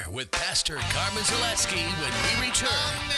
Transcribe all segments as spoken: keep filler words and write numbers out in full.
with Pastor Carmen Zaleski when we return.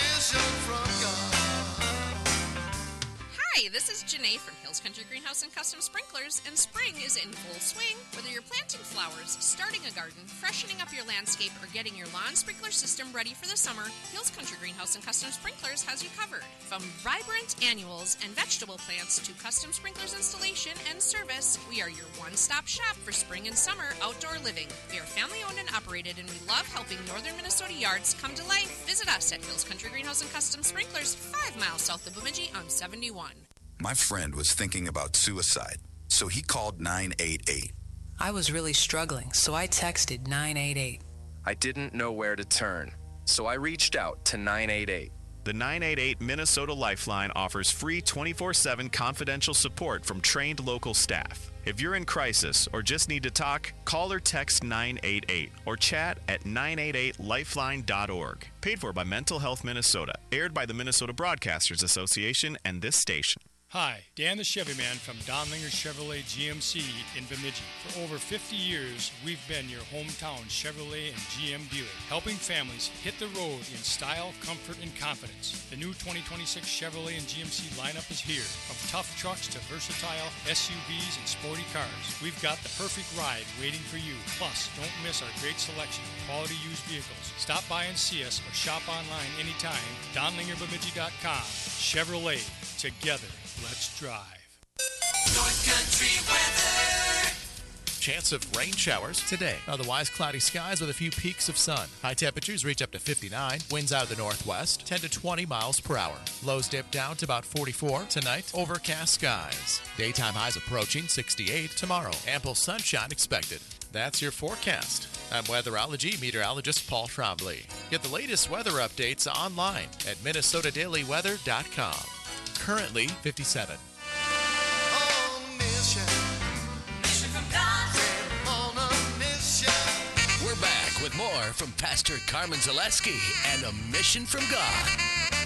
Hi, this is Janae from Hills Country Greenhouse and Custom Sprinklers, and spring is in full swing. Whether you're planting flowers, starting a garden, freshening up your landscape, or getting your lawn sprinkler system ready for the summer, Hills Country Greenhouse and Custom Sprinklers has you covered. From vibrant annuals and vegetable plants to custom sprinklers installation and service, we are your one-stop shop for spring and summer outdoor living. We are family-owned and operated, and we love helping northern Minnesota yards come to life. Visit us at Hills Country Greenhouse and Custom Sprinklers, five miles south of Bemidji on seventy-one. My friend was thinking about suicide, so he called nine eight eight. I was really struggling, so I texted nine eight eight. I didn't know where to turn, so I reached out to nine eight eight. The nine eight eight Minnesota Lifeline offers free twenty-four seven confidential support from trained local staff. If you're in crisis or just need to talk, call or text nine eight eight or chat at nine eight eight lifeline dot org. Paid for by Mental Health Minnesota. Aired by the Minnesota Broadcasters Association and this station. Hi, Dan the Chevy Man from Donlinger Chevrolet G M C in Bemidji. For over fifty years, we've been your hometown Chevrolet and G M dealer, helping families hit the road in style, comfort, and confidence. The new twenty twenty-six Chevrolet and G M C lineup is here. From tough trucks to versatile S U Vs and sporty cars, we've got the perfect ride waiting for you. Plus, don't miss our great selection of quality used vehicles. Stop by and see us or shop online anytime. donlinger bemidji dot com. Chevrolet. Together. Let's drive. North Country weather. Chance of rain showers today. Otherwise, cloudy skies with a few peaks of sun. High temperatures reach up to fifty-nine. Winds out of the northwest, ten to twenty miles per hour. Lows dip down to about forty-four. Tonight, overcast skies. Daytime highs approaching sixty-eight. Tomorrow, ample sunshine expected. That's your forecast. I'm weatherology meteorologist Paul Trombley. Get the latest weather updates online at minnesota daily weather dot com. Currently fifty-seven. We're back with more from Pastor Carmen Zaleski and A Mission from God.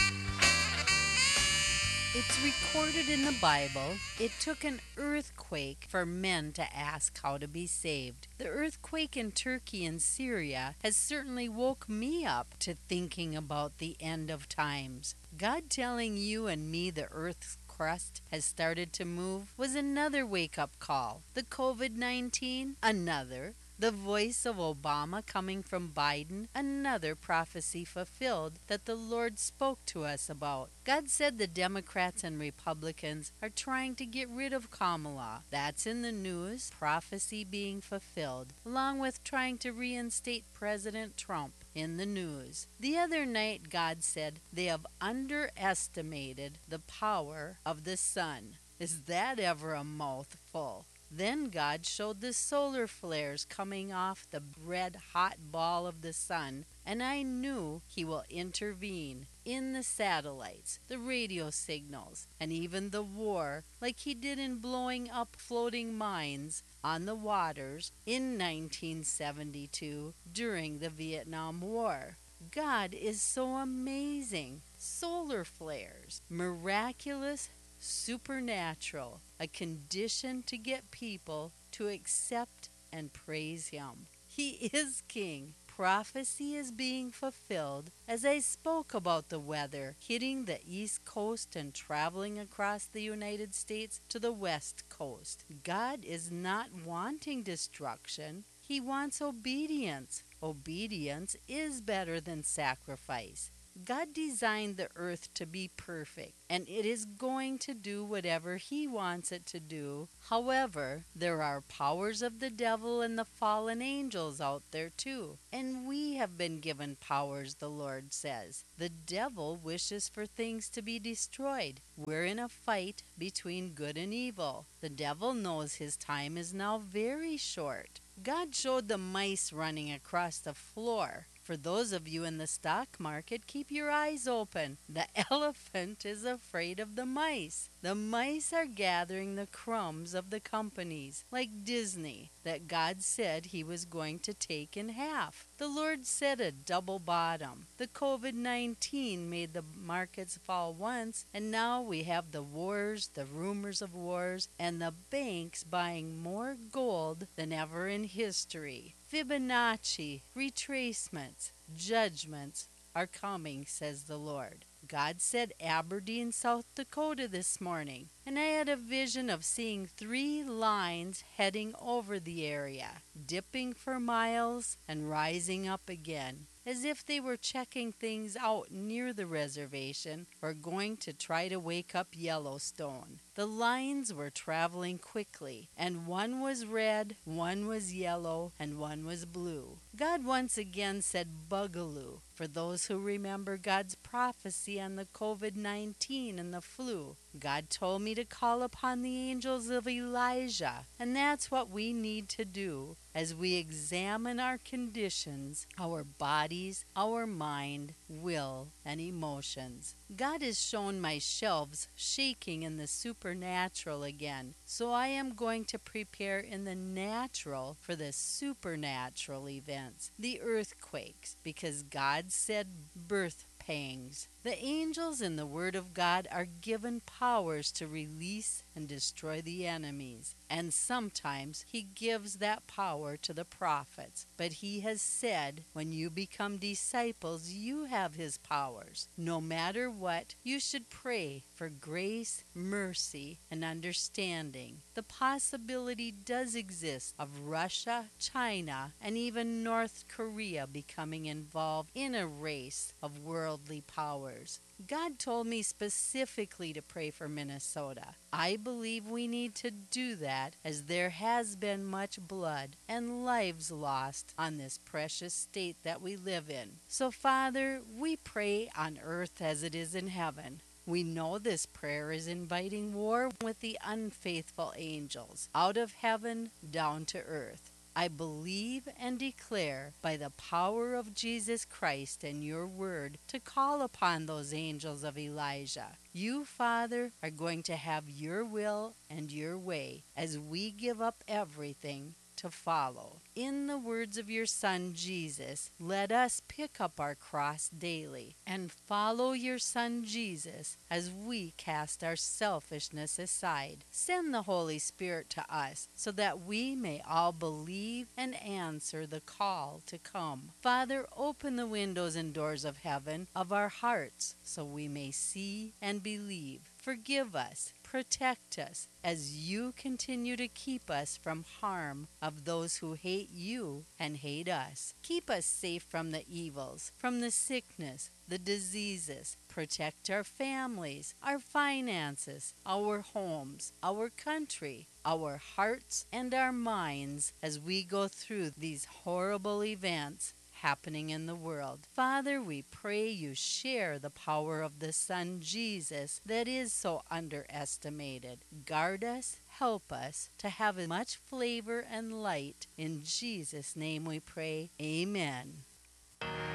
It's recorded in the Bible, it took an earthquake for men to ask how to be saved. The earthquake in Turkey and Syria has certainly woke me up to thinking about the end of times. God telling you and me the earth's crust has started to move was another wake-up call. The covid nineteen, another. The voice of Obama coming from Biden, another prophecy fulfilled that the Lord spoke to us about. God said the Democrats and Republicans are trying to get rid of Kamala. That's in the news, prophecy being fulfilled, along with trying to reinstate President Trump in the news. The other night God said they have underestimated the power of the sun. Is that ever a mouthful? Then God showed the solar flares coming off the red-hot ball of the sun, and I knew He will intervene in the satellites, the radio signals, and even the war, like He did in blowing up floating mines on the waters in nineteen seventy-two during the Vietnam War. God is so amazing. Solar flares, miraculous, supernatural, a condition to get people to accept and praise Him. He is King. Prophecy is being fulfilled as I spoke about the weather hitting the East Coast and traveling across the United States to the West Coast. God is not wanting destruction. He wants obedience. Obedience is better than sacrifice. God designed the earth to be perfect, and it is going to do whatever He wants it to do. However, there are powers of the devil and the fallen angels out there too, and we have been given powers, the Lord says. The devil wishes for things to be destroyed. We're in a fight between good and evil. The devil knows his time is now very short. God showed the mice running across the floor. For those of you in the stock market, keep your eyes open. The elephant is afraid of the mice. The The mice are gathering the crumbs of the companies, like Disney, that God said he was going to take in half. The Lord said a double bottom. The COVID nineteen made the markets fall once, and now we have the wars, the rumors of wars, and the banks buying more gold than ever in history. Fibonacci, retracements, judgments are coming, says the Lord. God said Aberdeen, South Dakota this morning, and I had a vision of seeing three lines heading over the area, dipping for miles and rising up again, as if they were checking things out near the reservation or going to try to wake up Yellowstone. The lines were traveling quickly, and one was red, one was yellow, and one was blue. God once again said bugaloo, for those who remember God's prophecy on the COVID nineteen and the flu. God told me to call upon the angels of Elijah, and that's what we need to do as we examine our conditions, our bodies, our mind, will, and emotions. God has shown my shelves shaking in the supernatural again, so I am going to prepare in the natural for the supernatural events, the earthquakes, because God said birth pangs. The angels in the Word of God are given powers to release and destroy the enemies, and sometimes He gives that power to the prophets. But He has said, when you become disciples, you have His powers. No matter what, you should pray for grace, mercy, and understanding. The possibility does exist of Russia, China, and even North Korea becoming involved in a race of worldly powers. God told me specifically to pray for Minnesota. I believe we need to do that as there has been much blood and lives lost on this precious state that we live in. So, Father, we pray on earth as it is in heaven. We know this prayer is inviting war with the unfaithful angels, out of heaven down to earth. I believe and declare by the power of Jesus Christ and your word to call upon those angels of Elijah. You, Father, are going to have your will and your way as we give up everything to follow. In the words of your Son Jesus, let us pick up our cross daily and follow your Son Jesus as we cast our selfishness aside. Send the Holy Spirit to us so that we may all believe and answer the call to come. Father, open the windows and doors of heaven of our hearts so we may see and believe. Forgive us, protect us, as you continue to keep us from harm of those who hate you and hate us. Keep us safe from the evils, from the sickness, the diseases. Protect our families, our finances, our homes, our country, our hearts, and our minds as we go through these horrible events happening in the world. Father, we pray you share the power of the Son Jesus that is so underestimated. Guard us, help us to have as much flavor and light. In Jesus' name we pray. Amen.